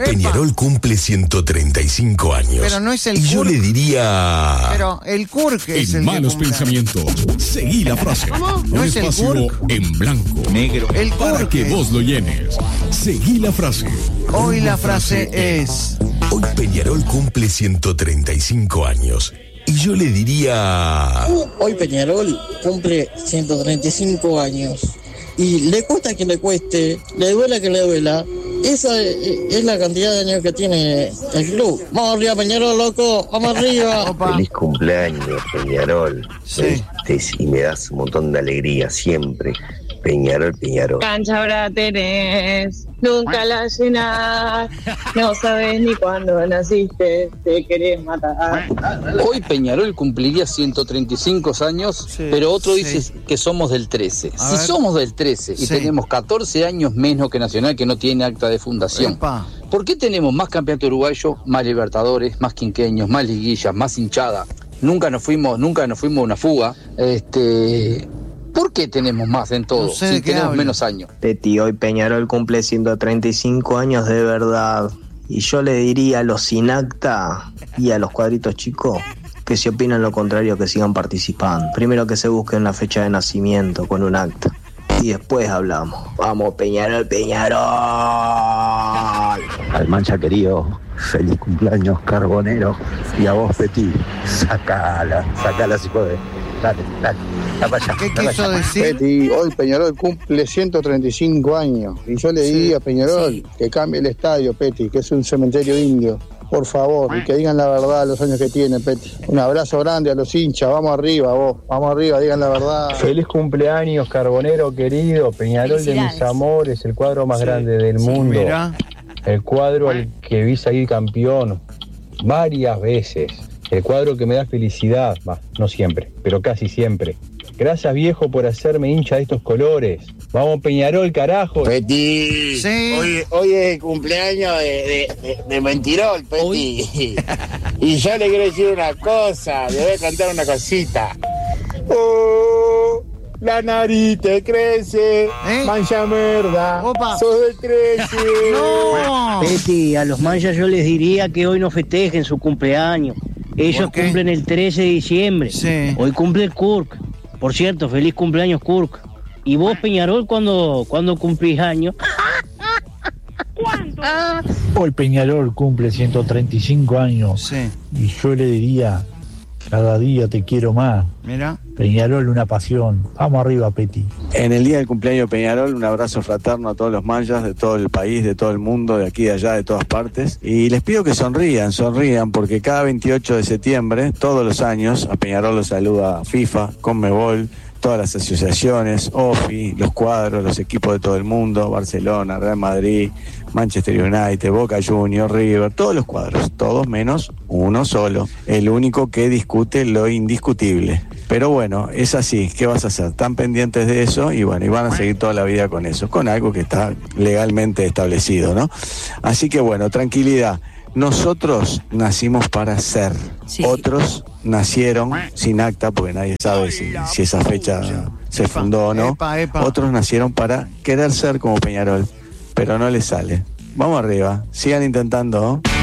Peñarol cumple 135 años. Pero no es el y yo Kurk. le diría... Pero el Kurk es En el malos que cumple. pensamientos, seguí la frase. ¿Cómo? ¿No Un es el espacio Kurk? en blanco, negro, El para Kurk que es. vos lo llenes. Seguí la frase. Hoy la frase es... Hoy Peñarol cumple 135 años. Y yo le diría... Hoy Peñarol cumple 135 años y le cuesta que le cueste, le duela que le duela. Esa es la cantidad de años que tiene el club. Vamos arriba Peñarol, loco, vamos arriba. Opa. Feliz cumpleaños, Peñarol. Sí. Y me das un montón de alegría siempre. Peñarol, Peñarol. Cancha ahora tenés, nunca la llenás, no sabes ni cuándo naciste, te querés matar. Hoy Peñarol cumpliría 135 años, Sí, pero otro sí. dice que somos del 13. A Si ver. somos del 13 y Sí. tenemos 14 años menos que Nacional, que no tiene acta de fundación, Epa. ¿por qué tenemos más campeonato uruguayo, más Libertadores, más quinqueños, más liguillas, más hinchada? Nunca nos fuimos a una fuga. ¿Por qué tenemos más en todo No sé de si qué tenemos habla. menos años? Peti, hoy Peñarol cumple 135 años de verdad. Y yo le diría a los sin acta y a los cuadritos chicos que si opinan lo contrario que sigan participando. Primero que se busquen la fecha de nacimiento con un acta. Y después hablamos. Vamos Peñarol, Peñarol. Al Mancha querido, feliz cumpleaños, Carbonero. Y a vos, Peti, sacala si podés. Dale, para allá. ¿Qué quiso decir? Peti, hoy Peñarol cumple 135 años y yo le diría a Peñarol que cambie el estadio, Peti, que es un cementerio indio. Por favor, y que digan la verdad los años que tiene, Peti. Un abrazo grande a los hinchas, vamos arriba vos, vamos arriba, digan la verdad. Feliz cumpleaños, Carbonero querido, Peñarol de mis amores, el cuadro más grande del mundo. Mira. El cuadro al que vi salir campeón varias veces. El cuadro que me da felicidad, no siempre, pero casi siempre. Gracias viejo por hacerme hincha de estos colores. Vamos Peñarol, carajo. Peti, Sí. hoy es el cumpleaños de Mentirol, Peti. Y yo le quiero decir una cosa, le voy a cantar una cosita. Oh, la nariz te crece, mancha merda, Opa. sos del 13. ¡No! Peti, a los manchas yo les diría que hoy no festejen su cumpleaños. Ellos ¿Por qué? cumplen el 13 de diciembre. Sí. Hoy cumple el Kurk. Por cierto, feliz cumpleaños, Kurk. ¿Y vos, Peñarol, cuándo cumplís años? ¿Cuándo? Hoy Peñarol cumple 135 años Sí. y yo le diría, cada día te quiero más. Mira. Peñarol, una pasión. Vamos arriba, Peti. En el día del cumpleaños de Peñarol, un abrazo fraterno a todos los manchas de todo el país, de todo el mundo, de aquí, de allá, de todas partes. Y les pido que sonrían, porque cada 28 de septiembre, todos los años, a Peñarol lo saluda FIFA, Conmebol, todas las asociaciones, OFI, los cuadros, los equipos de todo el mundo, Barcelona, Real Madrid, Manchester United, Boca Juniors, River, todos los cuadros, todos menos uno solo, el único que discute lo indiscutible. Pero bueno, es así, ¿qué vas a hacer? Están pendientes de eso y bueno, y van a seguir toda la vida con eso, con algo que está legalmente establecido, ¿no? Así que bueno, tranquilidad. Nosotros nacimos para ser, otros nacieron sin acta, porque nadie sabe si esa fecha se fundó o no. Epa. Otros nacieron para querer ser como Peñarol, pero no les sale. Vamos arriba, sigan intentando, ¿no?